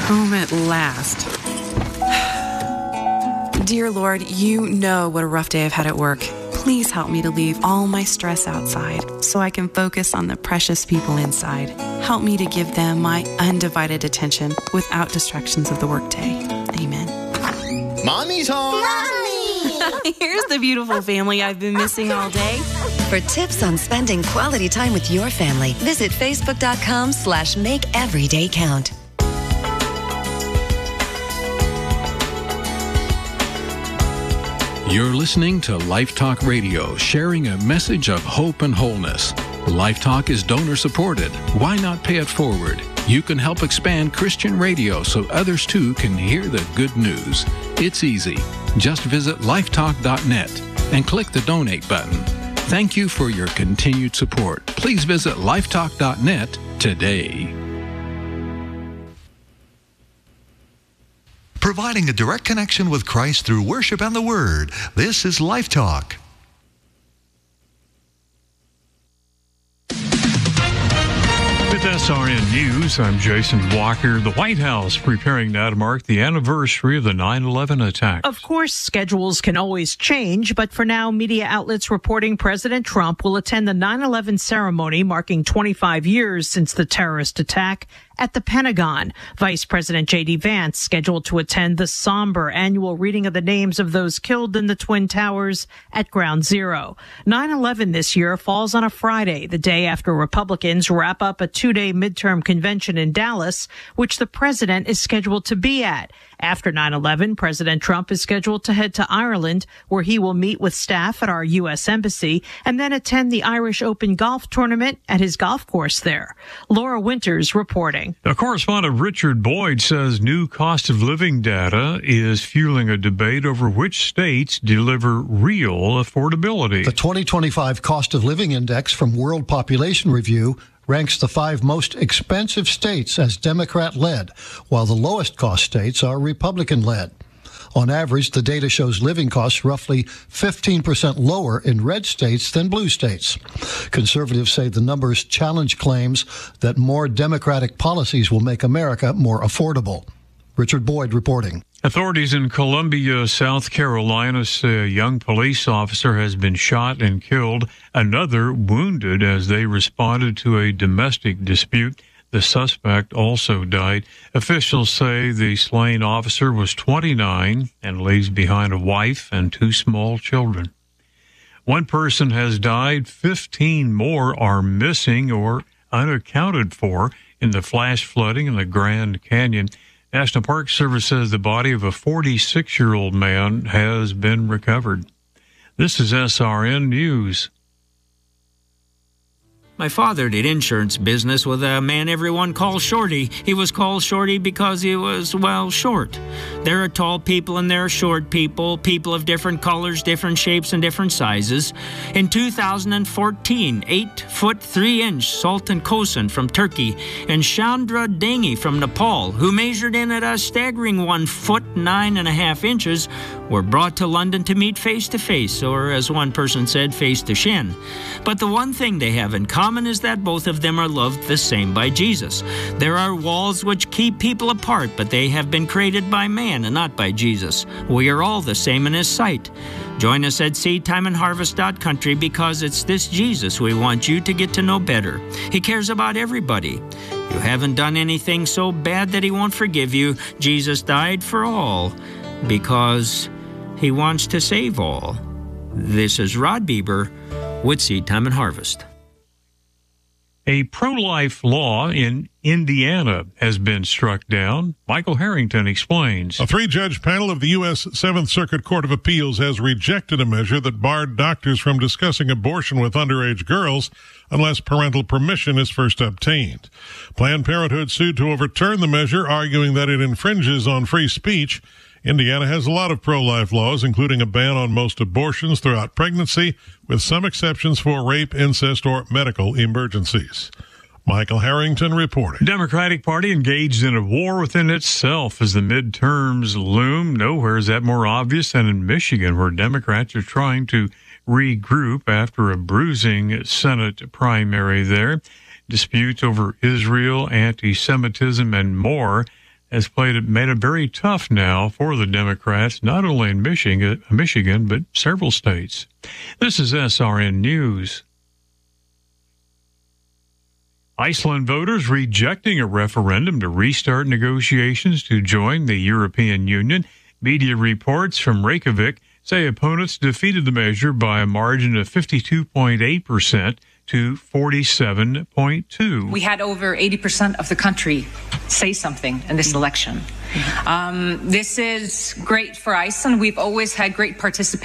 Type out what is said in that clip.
Home at last. Dear Lord, you know what a rough day I've had at work. Please help me to leave all my stress outside so I can focus on the precious people inside. Help me to give them my undivided attention without distractions of the workday. Amen. Mommy's home! Mommy! Here's the beautiful family I've been missing all day. For tips on spending quality time with your family, visit facebook.com/makeeverydaycount. You're listening to Life Talk Radio, sharing a message of hope and wholeness. Life Talk is donor supported. Why not pay it forward? You can help expand Christian radio so others too can hear the good news. It's easy. Just visit lifetalk.net and click the donate button. Thank you for your continued support. Please visit lifetalk.net today. Providing a direct connection with Christ through worship and the Word. This is Life Talk. With SRN News, I'm Jason Walker. The White House preparing now to mark the anniversary of the 9/11 attacks. Of course, schedules can always change, but for now, media outlets reporting President Trump will attend the 9/11 ceremony marking 25 years since the terrorist attack at the Pentagon. Vice President J.D. Vance scheduled to attend the somber annual reading of the names of those killed in the Twin Towers at Ground Zero. 9/11 this year falls on a Friday, the day after Republicans wrap up a two-day midterm convention in Dallas, which the president is scheduled to be at. After 9/11, President Trump is scheduled to head to Ireland, where he will meet with staff at our U.S. Embassy and then attend the Irish Open golf tournament at his golf course there. Laura Winters reporting. The correspondent Richard Boyd says new cost of living data is fueling a debate over which states deliver real affordability. The 2025 Cost of Living Index from World Population Review ranks the 5 most expensive states as Democrat-led, while the lowest-cost states are Republican-led. On average, the data shows living costs roughly 15% lower in red states than blue states. Conservatives say the numbers challenge claims that more Democratic policies will make America more affordable. Richard Boyd reporting. Authorities in Columbia, South Carolina say a young police officer has been shot and killed, another wounded as they responded to a domestic dispute. The suspect also died. Officials say the slain officer was 29 and leaves behind a wife and 2 small children. One person has died. 15 more are missing or unaccounted for in the flash flooding in the Grand Canyon. National Park Service says the body of a 46-year-old man has been recovered. This is SRN News. My father did insurance business with a man everyone calls Shorty. He was called Shorty because he was, well, short. There are tall people and there are short people, people of different colors, different shapes, and different sizes. In 2014, 8'3" Sultan Kosan from Turkey and Chandra Dangi from Nepal, who measured in at a staggering 1 foot 9.5 were brought to London to meet face to face, or as one person said, face to shin. But the one thing they have in common is that both of them are loved the same by Jesus. There are walls which keep people apart, but they have been created by man and not by Jesus. We are all the same in His sight. Join us at seedtimeandharvest.country because it's this Jesus we want you to get to know better. He cares about everybody. You haven't done anything so bad that He won't forgive you. Jesus died for all because He wants to save all. This is Rod Bieber with Seed Time and Harvest. A pro-life law in Indiana has been struck down. Michael Harrington explains. A 3-judge panel of the U.S. 7th Circuit Court of Appeals has rejected a measure that barred doctors from discussing abortion with underage girls unless parental permission is first obtained. Planned Parenthood sued to overturn the measure, arguing that it infringes on free speech. Indiana has a lot of pro-life laws, including a ban on most abortions throughout pregnancy, with some exceptions for rape, incest, or medical emergencies. Michael Harrington reporting. Democratic Party engaged in a war within itself as the midterms loom. Nowhere is that more obvious than in Michigan, where Democrats are trying to regroup after a bruising Senate primary there. Disputes over Israel, anti-Semitism, and more has made it very tough now for the Democrats, not only in Michigan, but several states. This is SRN News. Iceland voters rejecting a referendum to restart negotiations to join the European Union. Media reports from Reykjavik say opponents defeated the measure by a margin of 52.8% to 47.2%. We had over 80% of the country say something in this election. This is great for Iceland. We've always had great participation